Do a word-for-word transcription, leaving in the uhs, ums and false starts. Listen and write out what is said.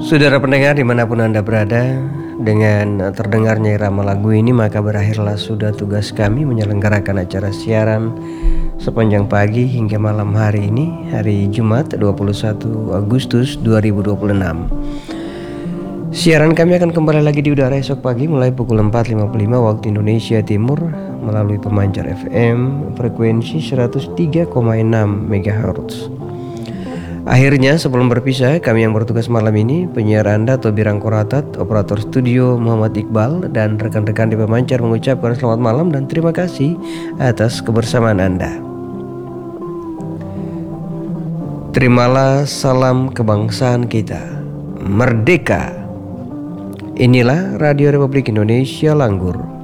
Saudara pendengar dimanapun Anda berada, dengan terdengarnya irama lagu ini maka berakhirlah sudah tugas kami menyelenggarakan acara siaran sepanjang pagi hingga malam hari ini, hari Jumat dua puluh satu Agustus dua ribu dua puluh enam. Siaran kami akan kembali lagi di udara esok pagi mulai pukul empat lima puluh lima waktu Indonesia Timur melalui pemancar F M frekuensi seratus tiga koma enam megahertz. Akhirnya sebelum berpisah, kami yang bertugas malam ini, penyiar Anda Tobi Rangkoratat, operator studio Muhammad Iqbal, dan rekan-rekan di pemancar mengucapkan selamat malam dan terima kasih atas kebersamaan Anda. Terimalah salam kebangsaan kita, merdeka. Inilah Radio Republik Indonesia Langgur.